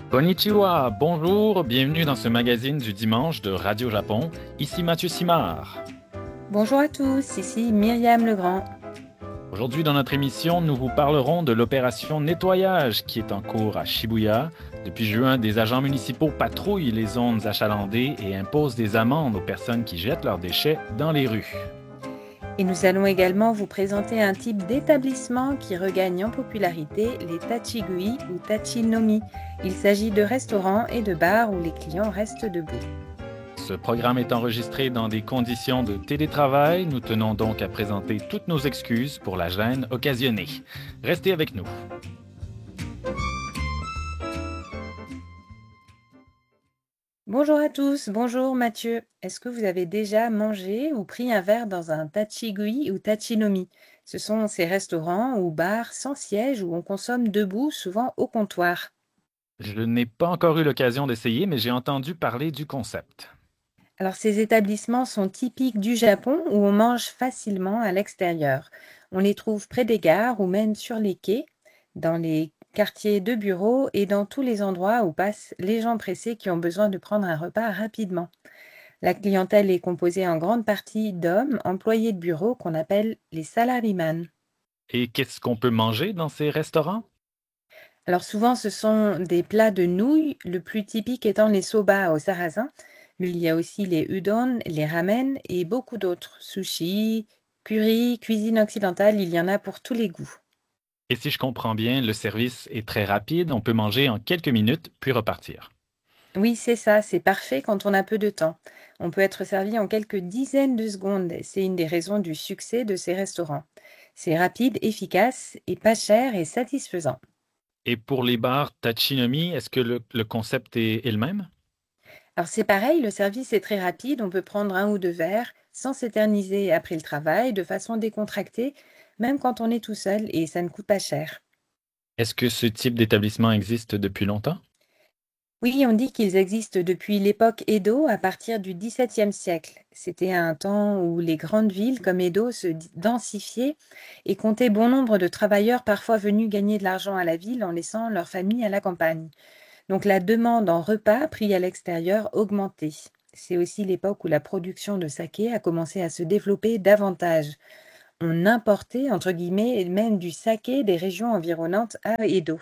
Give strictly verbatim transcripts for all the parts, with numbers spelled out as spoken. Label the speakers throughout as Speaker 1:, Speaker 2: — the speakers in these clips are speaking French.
Speaker 1: Konnichiwa, bonjour, bienvenue dans ce magazine du dimanche de Radio Japon. Ici Mathieu Simard.
Speaker 2: Bonjour à tous, ici Myriam Legrand.
Speaker 1: Aujourd'hui dans notre émission, nous vous parlerons de l'opération nettoyage qui est en cours à Shibuya. Depuis juin, des agents municipaux patrouillent les zones achalandées et imposent des amendes aux personnes qui jettent leurs déchets dans les rues.
Speaker 2: Et nous allons également vous présenter un type d'établissement qui regagne en popularité, les tachigui ou tachinomi. Il s'agit de restaurants et de bars où les clients restent debout.
Speaker 1: Ce programme est enregistré dans des conditions de télétravail. Nous tenons donc à présenter toutes nos excuses pour la gêne occasionnée. Restez avec nous.
Speaker 2: Bonjour à tous, bonjour Mathieu. Est-ce que vous avez déjà mangé ou pris un verre dans un tachigui ou tachinomi? Ce sont ces restaurants ou bars sans siège où on consomme debout, souvent au comptoir.
Speaker 1: Je n'ai pas encore eu l'occasion d'essayer, mais j'ai entendu parler du concept.
Speaker 2: Alors, ces établissements sont typiques du Japon où on mange facilement à l'extérieur. On les trouve près des gares ou même sur les quais, dans les quartiers de bureaux et dans tous les endroits où passent les gens pressés qui ont besoin de prendre un repas rapidement. La clientèle est composée en grande partie d'hommes employés de bureau qu'on appelle les salaryman.
Speaker 1: Et qu'est-ce qu'on peut manger dans ces restaurants?
Speaker 2: Alors souvent, ce sont des plats de nouilles, le plus typique étant les soba au sarrasin, mais il y a aussi les udon, les ramen et beaucoup d'autres. Sushi, curry, cuisine occidentale, il y en a pour tous les goûts.
Speaker 1: Et si je comprends bien, le service est très rapide, on peut manger en quelques minutes, puis repartir.
Speaker 2: Oui, c'est ça, c'est parfait quand on a peu de temps. On peut être servi en quelques dizaines de secondes. C'est une des raisons du succès de ces restaurants. C'est rapide, efficace et pas cher et satisfaisant.
Speaker 1: Et pour les bars Tachinomi, est-ce que le, le concept est, est le même?
Speaker 2: Alors c'est pareil, le service est très rapide, on peut prendre un ou deux verres sans s'éterniser après le travail, de façon décontractée, même quand on est tout seul et ça ne coûte pas cher.
Speaker 1: Est-ce que ce type d'établissement existe depuis longtemps?
Speaker 2: Oui, on dit qu'ils existent depuis l'époque Edo à partir du dix-septième siècle. C'était un temps où les grandes villes comme Edo se di- densifiaient et comptaient bon nombre de travailleurs parfois venus gagner de l'argent à la ville en laissant leur famille à la campagne. Donc la demande en repas pris à l'extérieur augmentait. C'est aussi l'époque où la production de saké a commencé à se développer davantage. On importait, entre guillemets, même du saké des régions environnantes à Edo.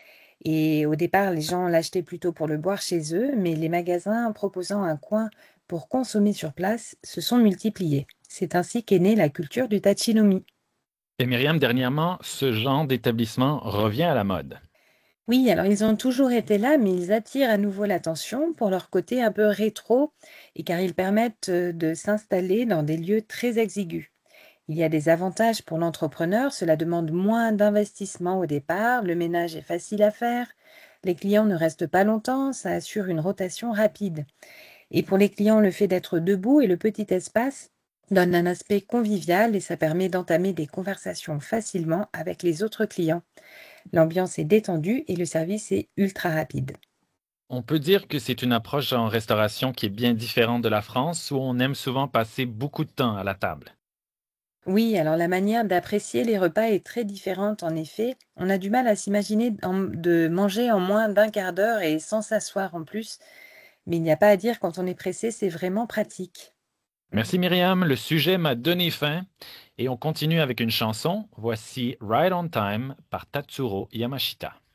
Speaker 2: Et au départ, les gens l'achetaient plutôt pour le boire chez eux, mais les magasins proposant un coin pour consommer sur place se sont multipliés. C'est ainsi qu'est née la culture du tachinomi.
Speaker 1: Et Myriam, dernièrement, ce genre d'établissement revient à la mode.
Speaker 2: Oui, alors ils ont toujours été là, mais ils attirent à nouveau l'attention pour leur côté un peu rétro et car ils permettent euh, de s'installer dans des lieux très exigus. Il y a des avantages pour l'entrepreneur, cela demande moins d'investissement au départ, le ménage est facile à faire, les clients ne restent pas longtemps, ça assure une rotation rapide. Et pour les clients, le fait d'être debout et le petit espace donne un aspect convivial et ça permet d'entamer des conversations facilement avec les autres clients. L'ambiance est détendue et le service est ultra rapide.
Speaker 1: On peut dire que c'est une approche en restauration qui est bien différente de la France, où on aime souvent passer beaucoup de temps à la table.
Speaker 2: Oui, alors la manière d'apprécier les repas est très différente en effet. On a du mal à s'imaginer en- de manger en moins d'un quart d'heure et sans s'asseoir en plus, mais il n'y a pas à dire quand on est pressé, c'est vraiment pratique.
Speaker 1: Merci Myriam, le sujet m'a donné faim et on continue avec une chanson. Voici Right on Time par Tatsuro Yamashita.